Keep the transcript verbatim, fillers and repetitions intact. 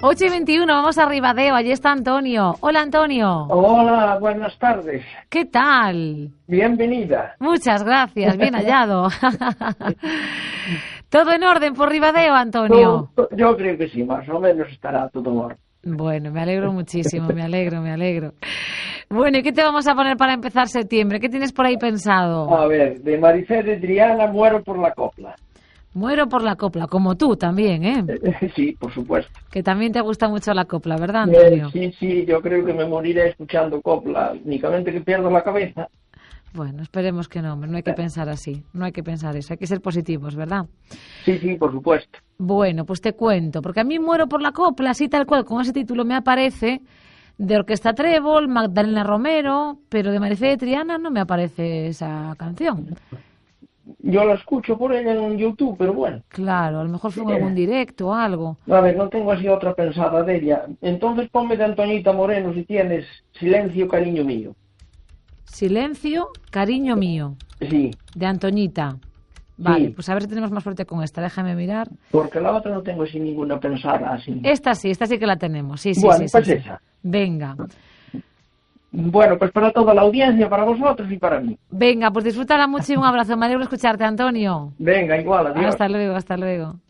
ocho y veintiuno, vamos a Ribadeo, allí está Antonio. Hola, Antonio. Hola, buenas tardes. ¿Qué tal? Bienvenida. Muchas gracias, bien hallado. ¿Todo en orden por Ribadeo, Antonio? Yo, yo creo que sí, más o menos estará todo en orden. Bueno, me alegro muchísimo, me alegro, me alegro. Bueno, ¿y qué te vamos a poner para empezar septiembre? ¿Qué tienes por ahí pensado? A ver, de Marifé de Triana, Muero por la copla. Muero por la copla, como tú también, ¿eh? Eh, sí, por supuesto. Que también te gusta mucho la copla, ¿verdad, Eh, Antonio? sí, sí, yo creo que me moriré escuchando copla, únicamente que pierdo la cabeza. Bueno, esperemos que no, hombre, no hay que pensar así, no hay que pensar eso, hay que ser positivos, ¿verdad? Sí, sí, por supuesto. Bueno, pues te cuento, porque a mí Muero por la copla, así tal cual, con ese título me aparece, de Orquesta Trébol, Magdalena Romero, pero de Marifé de Triana no me aparece esa canción. Yo la escucho por ella en YouTube, pero bueno. Claro, a lo mejor fue en algún directo o algo. A ver, no tengo así otra pensada de ella. Entonces ponme de Antoñita Moreno si tienes Silencio, cariño mío. Silencio, cariño mío, Sí. de Antoñita. Vale, Sí. pues a ver si tenemos más suerte con esta, déjame mirar. Porque la otra no tengo así ninguna pensada así. Esta sí, esta sí que la tenemos, sí, sí, Bueno, sí, pues sí, sí. esa. Venga, Bueno, pues para toda la audiencia, para vosotros y para mí. venga, pues disfrútala mucho y un abrazo, me alegro de escucharte, Antonio. Venga, igual, adiós. Hasta luego, hasta luego.